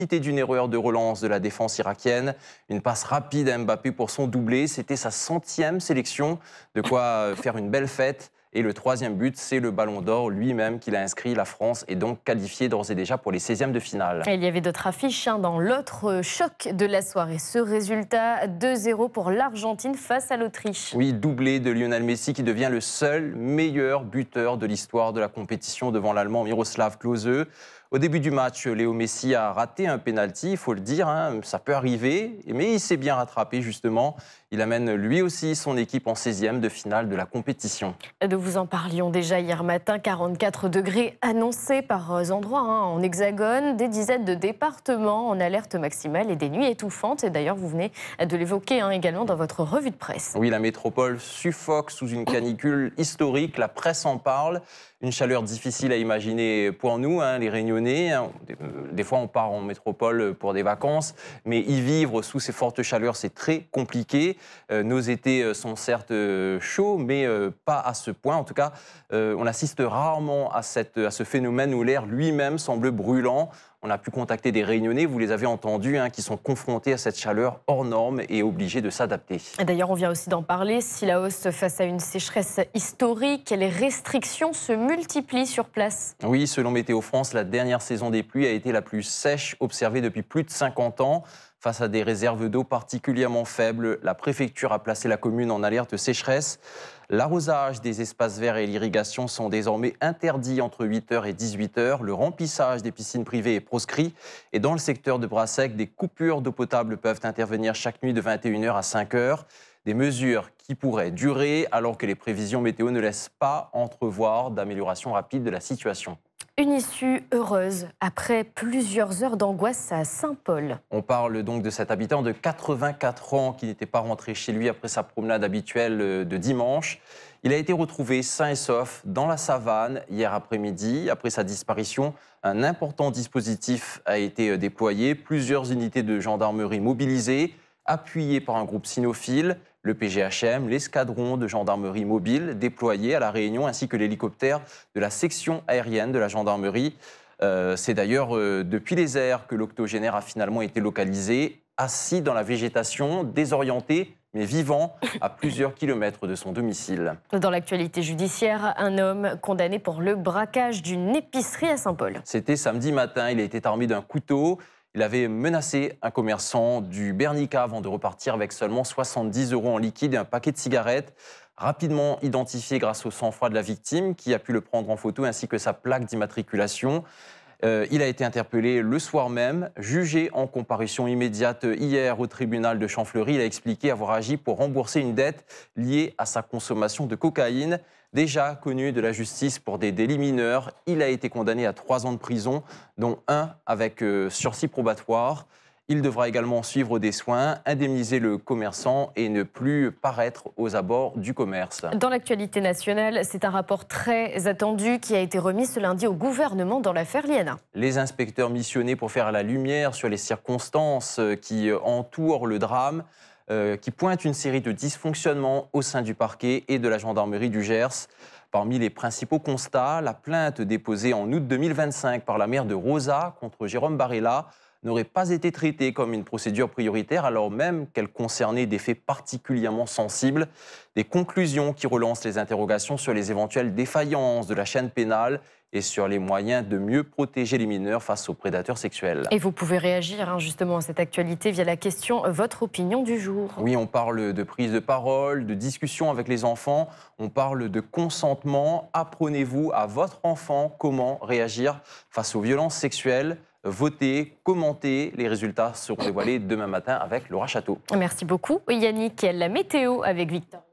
profité d'une erreur de relance de la défense irakienne. Une passe rapide à Mbappé pour son doublé. C'était sa 100e sélection, de quoi faire une belle fête. Et le troisième but, c'est le Ballon d'Or lui-même qu'il a inscrit. La France est donc qualifiée d'ores et déjà pour les 16e de finale. Il y avait d'autres affiches dans l'autre choc de la soirée. Ce résultat, 2-0 pour l'Argentine face à l'Autriche. Oui, doublé de Lionel Messi qui devient le seul meilleur buteur de l'histoire de la compétition devant l'Allemand Miroslav Klose. Au début du match, Léo Messi a raté un penalty, il faut le dire, ça peut arriver, mais il s'est bien rattrapé justement. Il amène lui aussi son équipe en 16e de finale de la compétition. Nous vous en parlions déjà hier matin, 44 degrés annoncés par endroits en hexagone, des dizaines de départements en alerte maximale et des nuits étouffantes. Et d'ailleurs, vous venez de l'évoquer également dans votre revue de presse. Oui, la métropole suffoque sous une canicule historique, la presse en parle. Une chaleur difficile à imaginer pour nous, les Réunionnais. Des fois, on part en métropole pour des vacances, mais y vivre sous ces fortes chaleurs, c'est très compliqué. Nos étés sont certes chauds, mais pas à ce point. En tout cas, on assiste rarement à ce phénomène où l'air lui-même semble brûlant. On a pu contacter des Réunionnais, vous les avez entendus, qui sont confrontés à cette chaleur hors norme et obligés de s'adapter. D'ailleurs, on vient aussi d'en parler. Si la hausse face à une sécheresse historique, les restrictions se multiplient sur place. Oui, selon Météo France, la dernière saison des pluies a été la plus sèche observée depuis plus de 50 ans. Face à des réserves d'eau particulièrement faibles, la préfecture a placé la commune en alerte sécheresse. L'arrosage des espaces verts et l'irrigation sont désormais interdits entre 8h et 18h. Le remplissage des piscines privées est proscrit. Et dans le secteur de Brassec, des coupures d'eau potable peuvent intervenir chaque nuit de 21h à 5h. Des mesures qui pourraient durer alors que les prévisions météo ne laissent pas entrevoir d'amélioration rapide de la situation. Une issue heureuse après plusieurs heures d'angoisse à Saint-Paul. On parle donc de cet habitant de 84 ans qui n'était pas rentré chez lui après sa promenade habituelle de dimanche. Il a été retrouvé sain et sauf dans la savane hier après-midi. Après sa disparition, un important dispositif a été déployé. Plusieurs unités de gendarmerie mobilisées, appuyées par un groupe cynophile. Le PGHM, l'escadron de gendarmerie mobile déployé à La Réunion ainsi que l'hélicoptère de la section aérienne de la gendarmerie. C'est d'ailleurs depuis les airs que l'octogénaire a finalement été localisé, assis dans la végétation, désorienté mais vivant à plusieurs kilomètres de son domicile. Dans l'actualité judiciaire, un homme condamné pour le braquage d'une épicerie à Saint-Paul. C'était samedi matin, il était armé d'un couteau. Il avait menacé un commerçant du Bernica avant de repartir avec seulement 70 € en liquide et un paquet de cigarettes. Rapidement identifié grâce au sang-froid de la victime, qui a pu le prendre en photo, ainsi que sa plaque d'immatriculation. Il a été interpellé le soir même, jugé en comparution immédiate hier au tribunal de Champfleury. Il a expliqué avoir agi pour rembourser une dette liée à sa consommation de cocaïne. Déjà connu de la justice pour des délits mineurs, il a été condamné à 3 ans de prison, dont 1 avec sursis probatoire. Il devra également suivre des soins, indemniser le commerçant et ne plus paraître aux abords du commerce. Dans l'actualité nationale, c'est un rapport très attendu qui a été remis ce lundi au gouvernement dans l'affaire Liana. Les inspecteurs missionnés pour faire la lumière sur les circonstances qui entourent le drame, qui pointent une série de dysfonctionnements au sein du parquet et de la gendarmerie du Gers. Parmi les principaux constats, la plainte déposée en août 2025 par la mère de Rosa contre Jérôme Barella n'aurait pas été traitée comme une procédure prioritaire alors même qu'elle concernait des faits particulièrement sensibles. Des conclusions qui relancent les interrogations sur les éventuelles défaillances de la chaîne pénale et sur les moyens de mieux protéger les mineurs face aux prédateurs sexuels. Et vous pouvez réagir justement à cette actualité via la question « Votre opinion du jour ». Oui, on parle de prise de parole, de discussion avec les enfants, on parle de consentement. Apprenez-vous à votre enfant comment réagir face aux violences sexuelles. Votez, commentez, les résultats seront dévoilés demain matin avec Laura Château. Merci beaucoup Yannick. La météo avec Victoria.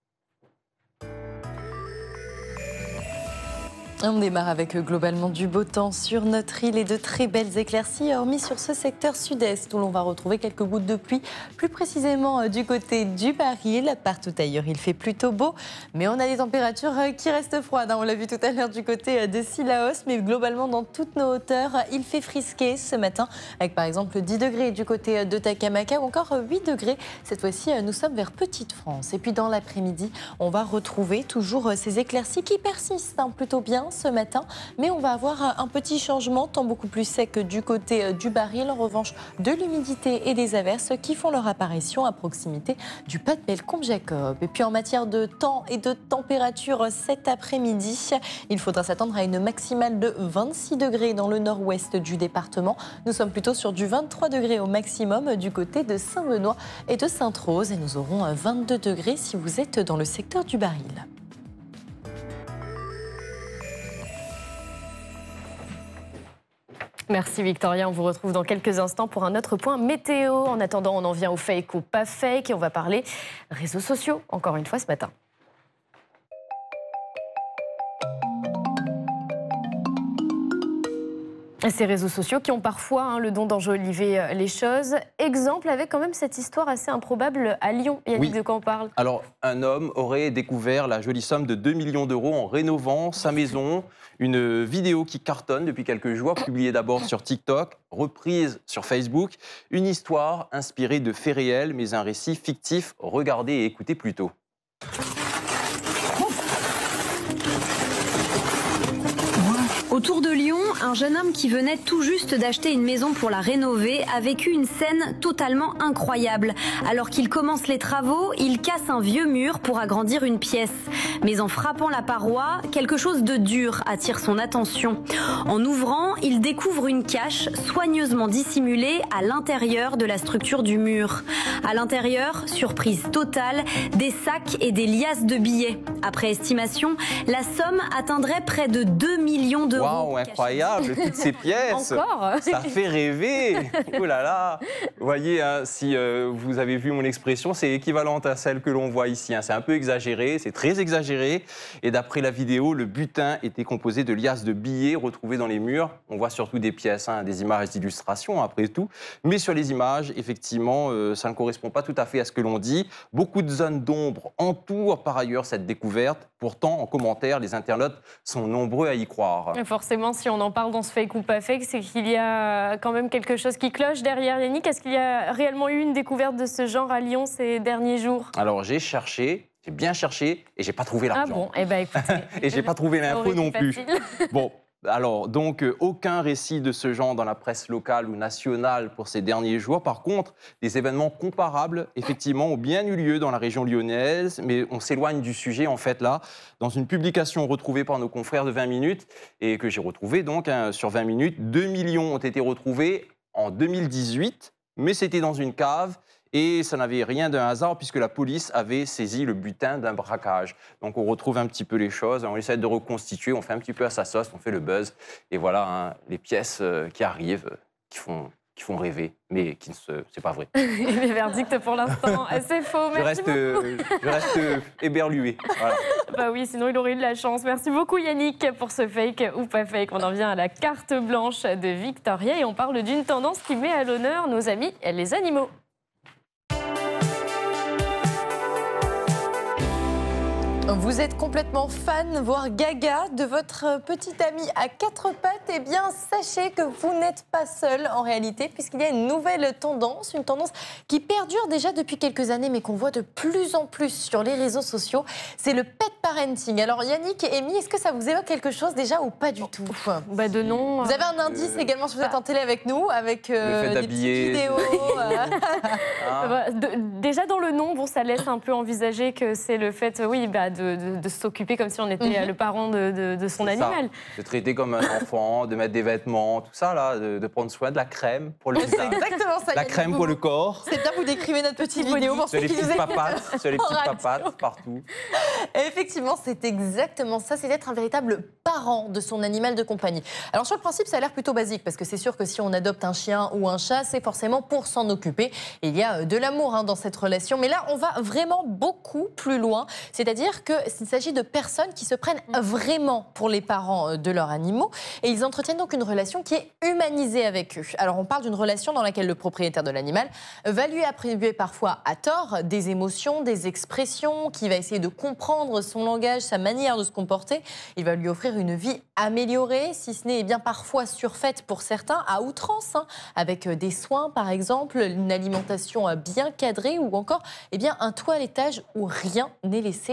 On démarre avec globalement du beau temps sur notre île et de très belles éclaircies, hormis sur ce secteur sud-est où l'on va retrouver quelques gouttes de pluie, plus précisément du côté du Baril. Partout ailleurs, il fait plutôt beau, mais on a des températures qui restent froides. On l'a vu tout à l'heure du côté de Sillaos, mais globalement dans toutes nos hauteurs, il fait frisquer ce matin, avec par exemple 10 degrés du côté de Takamaka ou encore 8 degrés. Cette fois-ci, nous sommes vers Petite-France. Et puis dans l'après-midi, on va retrouver toujours ces éclaircies qui persistent plutôt bien ce matin, mais on va avoir un petit changement, temps beaucoup plus sec du côté du Baril. En revanche, de l'humidité et des averses qui font leur apparition à proximité du pas de Bellecombe-Jacob. Et puis en matière de temps et de température cet après-midi, il faudra s'attendre à une maximale de 26 degrés dans le nord-ouest du département. Nous sommes plutôt sur du 23 degrés au maximum du côté de Saint-Benoît et de Sainte-Rose. Et nous aurons 22 degrés si vous êtes dans le secteur du Baril. Merci Victoria, on vous retrouve dans quelques instants pour un autre point météo. En attendant, on en vient au fake ou pas fake et on va parler réseaux sociaux, encore une fois ce matin. Ces réseaux sociaux qui ont parfois le don d'enjoliver les choses. Exemple avec quand même cette histoire assez improbable à Lyon. Yannick, de quoi on parle? Alors, un homme aurait découvert la jolie somme de 2 millions d'euros en rénovant sa maison. Une vidéo qui cartonne depuis quelques jours, publiée d'abord sur TikTok, reprise sur Facebook. Une histoire inspirée de faits réels, mais un récit fictif. Regardez et écoutez plutôt. Autour de Lyon, un jeune homme qui venait tout juste d'acheter une maison pour la rénover a vécu une scène totalement incroyable. Alors qu'il commence les travaux, il casse un vieux mur pour agrandir une pièce. Mais en frappant la paroi, quelque chose de dur attire son attention. En ouvrant, il découvre une cache soigneusement dissimulée à l'intérieur de la structure du mur. À l'intérieur, surprise totale, des sacs et des liasses de billets. Après estimation, la somme atteindrait près de 2 millions d'euros. Waouh, incroyable, toutes ces pièces. Encore ça fait rêver. Oh là là. Vous voyez, hein, si vous avez vu mon expression, c'est équivalente à celle que l'on voit ici. Hein. C'est un peu exagéré, c'est très exagéré. Et d'après la vidéo, le butin était composé de liasses de billets retrouvés dans les murs. On voit surtout des pièces, hein, des images d'illustration après tout. Mais sur les images, effectivement, ça ne correspond pas tout à fait à ce que l'on dit. Beaucoup de zones d'ombre entourent par ailleurs cette découverte. Pourtant, en commentaire, les internautes sont nombreux à y croire. Forcément, si on en parle dans ce fake ou pas fake, c'est qu'il y a quand même quelque chose qui cloche derrière. Yannick, est-ce qu'il y a réellement eu une découverte de ce genre à Lyon ces derniers jours? Alors j'ai cherché, j'ai bien cherché et j'ai pas trouvé l'argent. Ah bon, eh ben écoutez. Et j'ai pas trouvé l'info non plus. Bon. Alors, donc, aucun récit de ce genre dans la presse locale ou nationale pour ces derniers jours. Par contre, des événements comparables, effectivement, ont bien eu lieu dans la région lyonnaise, mais on s'éloigne du sujet, en fait, là, dans une publication retrouvée par nos confrères de 20 minutes, et que j'ai retrouvée, donc, hein, sur 20 minutes. 2 millions ont été retrouvés en 2018, mais c'était dans une cave. Et ça n'avait rien d'un hasard puisque la police avait saisi le butin d'un braquage. Donc on retrouve un petit peu les choses, on essaie de reconstituer, on fait un petit peu à sa sauce, on fait le buzz. Et voilà, hein, les pièces qui arrivent, qui font rêver, mais qui ne c'est pas vrai. Les verdicts pour l'instant, c'est faux. Merci beaucoup. Je reste éberlué. Voilà. Bah oui, sinon il aurait eu de la chance. Merci beaucoup Yannick pour ce fake ou pas fake. On en vient à la carte blanche de Victoria et on parle d'une tendance qui met à l'honneur nos amis les animaux. Vous êtes complètement fan, voire gaga de votre petit ami à quatre pattes. Eh bien, sachez que vous n'êtes pas seul en réalité, puisqu'il y a une nouvelle tendance, une tendance qui perdure déjà depuis quelques années, mais qu'on voit de plus en plus sur les réseaux sociaux. C'est le pet parenting. Alors Yannick et Amy, est-ce que ça vous évoque quelque chose déjà ou pas du tout? Bah de non. Vous avez un indice également si vous êtes en télé avec nous, avec des petites vidéos. Déjà dans le nom, bon, ça laisse un peu envisager que c'est le fait, oui, bah, de s'occuper comme si on était le parent de son animal. De traiter comme un enfant, de mettre des vêtements, tout ça, là, de prendre soin de la crème pour le visage. C'est exactement ça. La crème pour le corps. C'est bien, vous décrivez notre petite vidéo pour ceux qui nous écoutent. Sur les petites papates partout. Et effectivement, c'est exactement ça, c'est d'être un véritable parent de son animal de compagnie. Alors sur le principe, ça a l'air plutôt basique, parce que c'est sûr que si on adopte un chien ou un chat, c'est forcément pour s'en occuper. Et il y a de l'amour dans cette relation. Mais là, on va vraiment beaucoup plus loin. C'est-à-dire qu'il s'agit de personnes qui se prennent vraiment pour les parents de leurs animaux. Et ils entretiennent donc une relation qui est humanisée avec eux. Alors on parle d'une relation dans laquelle le propriétaire de l'animal va lui attribuer parfois à tort des émotions, des expressions, qui va essayer de comprendre son langage, sa manière de se comporter. Il va lui offrir une vie améliorée, si ce n'est bien parfois surfaite pour certains, à outrance, avec des soins par exemple, une alimentation bien cadrée ou encore un toilettage où rien n'est laissé au hasard.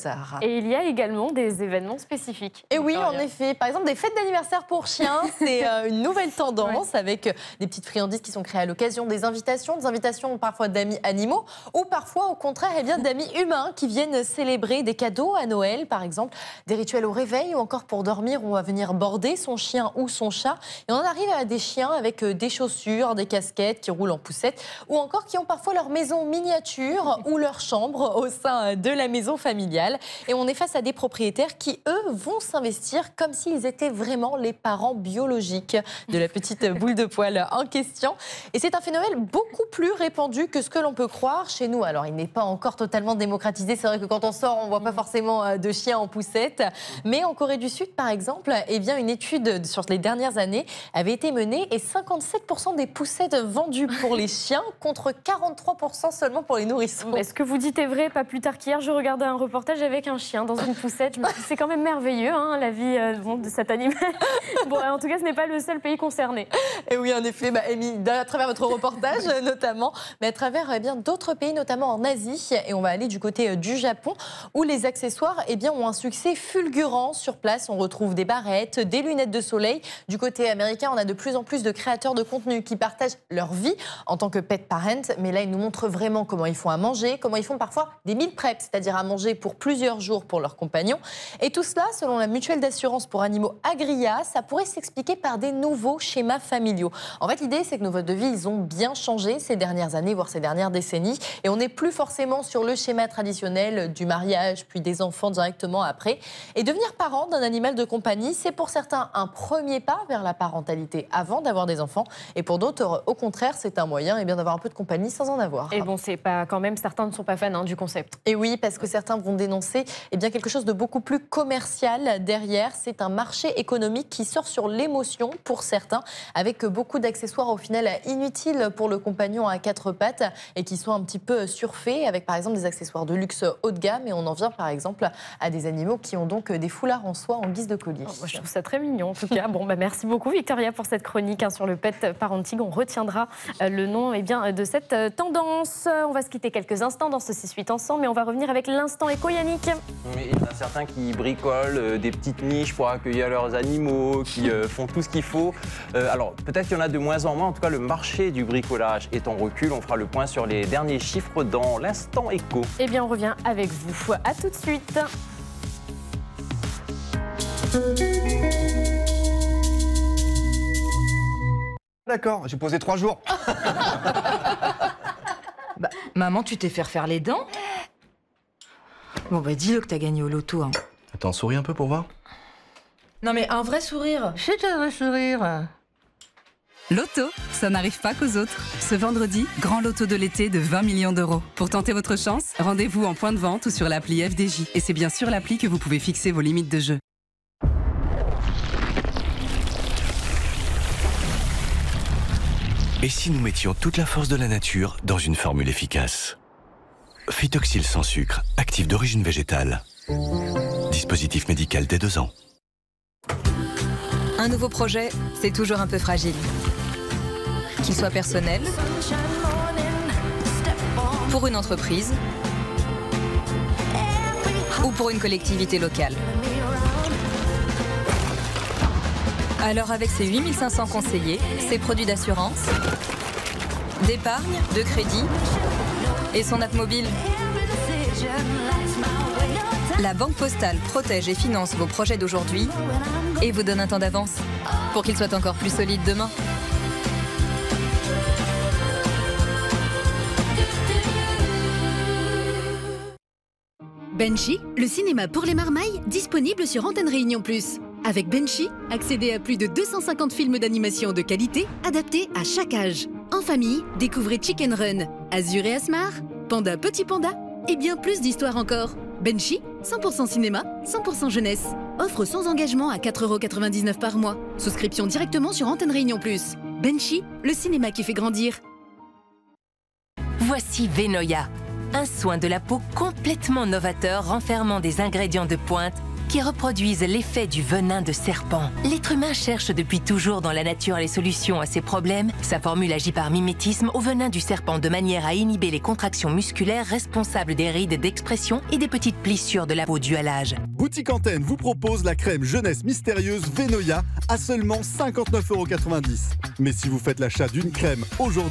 hasard. Et il y a également des événements spécifiques. Et oui, en Victoria. effet. Par exemple, des fêtes d'anniversaire pour chiens, c'est une nouvelle tendance avec des petites friandises qui sont créées à l'occasion, des invitations parfois d'amis animaux ou parfois au contraire d'amis humains qui viennent célébrer des cadeaux à Noël, par exemple, des rituels au réveil ou encore pour dormir, on va venir border son chien ou son chat. Et on en arrive à des chiens avec des chaussures, des casquettes qui roulent en poussette ou encore qui ont parfois leur maison miniature ou leur chambre au sein de la maison familiale. Et on est face à des propriétaires qui, eux, vont s'investir comme s'ils étaient vraiment les parents biologiques de la petite boule de poil en question. Et c'est un phénomène beaucoup plus répandu que ce que l'on peut croire chez nous. Alors, il n'est pas encore totalement démocratisé. C'est vrai que quand on sort, on ne voit pas forcément de chiens en poussette. Mais en Corée du Sud, par exemple, eh bien, une étude sur les dernières années avait été menée et 57% des poussettes vendues pour les chiens contre 43% seulement pour les nourrissons. Est-ce que vous dites est vrai? Pas plus tard qu'hier, je regardais un reportage avec un chien dans une poussette. Je me suis dit, c'est quand même merveilleux, hein, la vie de cet animal. Bon, en tout cas, ce n'est pas le seul pays concerné. Et oui, en effet, Amy, à travers votre reportage notamment, mais à travers d'autres pays, notamment en Asie. Et on va aller du côté du Japon, où les accessoires ont un succès fulgurant sur place. On retrouve des barrettes, des lunettes de soleil. Du côté américain, on a de plus en plus de créateurs de contenu qui partagent leur vie en tant que pet parent. Mais là, ils nous montrent vraiment comment ils font à manger, comment ils font parfois des meal prep, c'est-à-dire à manger pour plusieurs jours pour leurs compagnons. Et tout cela, selon la mutuelle d'assurance pour animaux Agria, ça pourrait s'expliquer par des nouveaux schémas familiaux. En fait, l'idée, c'est que nos modes de vie, ils ont bien changé ces dernières années, voire ces dernières décennies. Et on n'est plus forcément sur le schéma traditionnel du mariage, puis des enfants directement après. Et devenir parent d'un animal de compagnie, c'est pour certains un premier pas vers la parentalité avant d'avoir des enfants. Et pour d'autres, au contraire, c'est un moyen d'avoir un peu de compagnie sans en avoir. Et bon, c'est pas quand même, certains ne sont pas fans du concept. Et oui, parce que certains vont dénoncer quelque chose de beaucoup plus commercial derrière. C'est un marché économique qui sort sur l'émotion pour certains, avec beaucoup d'accessoires au final inutiles pour le compagnon à quatre pattes et qui sont un petit peu surfaits, avec par exemple des accessoires de luxe haut de gamme. Et on en vient par exemple à des animaux qui ont donc des foulards en soie en guise de collier. Moi, je trouve ça très mignon en tout cas. Bon, merci beaucoup Victoria pour cette chronique sur le pet parenting. On retiendra le nom de cette tendance. On va se quitter quelques instants dans ce 6-8 ensemble, mais on va revenir avec l'instant éco, Yannick. Mais il y en a certains qui bricolent des petites niches pour accueillir leurs animaux, qui font tout ce qu'il faut. Alors peut-être qu'il y en a de moins en moins. En tout cas, le marché du bricolage est en recul. On fera le point sur les derniers chiffres dans l'instant éco. Eh bien, on revient avec vous. À tout de suite. D'accord, j'ai posé 3 jours. Maman, tu t'es fait refaire les dents? Bon, dis-le que t'as gagné au loto. Hein. Attends, souris un peu pour voir. Non, mais un vrai sourire. C'est un vrai sourire. Loto, ça n'arrive pas qu'aux autres. Ce vendredi, grand loto de l'été de 20 millions d'euros. Pour tenter votre chance, rendez-vous en point de vente ou sur l'appli FDJ. Et c'est bien sur l'appli que vous pouvez fixer vos limites de jeu. Et si nous mettions toute la force de la nature dans une formule efficace? Phytoxyl sans sucre, actif d'origine végétale. Dispositif médical dès 2 ans. Un nouveau projet, c'est toujours un peu fragile. Qu'il soit personnel, pour une entreprise ou pour une collectivité locale. Alors avec ses 8500 conseillers, ses produits d'assurance, d'épargne, de crédit et son app mobile, la Banque Postale protège et finance vos projets d'aujourd'hui et vous donne un temps d'avance pour qu'ils soient encore plus solides demain. Benchy, le cinéma pour les marmailles, disponible sur Antenne Réunion Plus. Avec Benchy, accédez à plus de 250 films d'animation de qualité adaptés à chaque âge. En famille, découvrez Chicken Run, Azur et Asmar, Panda Petit Panda et bien plus d'histoires encore. Benchy, 100% cinéma, 100% jeunesse. Offre sans engagement à 4,99 € par mois. Souscription directement sur Antenne Réunion Plus. Benchy, le cinéma qui fait grandir. Voici Venoya, un soin de la peau complètement novateur renfermant des ingrédients de pointe qui reproduisent l'effet du venin de serpent. L'être humain cherche depuis toujours dans la nature les solutions à ses problèmes. Sa formule agit par mimétisme au venin du serpent de manière à inhiber les contractions musculaires responsables des rides d'expression et des petites plissures de la peau dues à l'âge. Boutique Antenne vous propose la crème jeunesse mystérieuse Venoya à seulement 59,90 €. Mais si vous faites l'achat d'une crème aujourd'hui,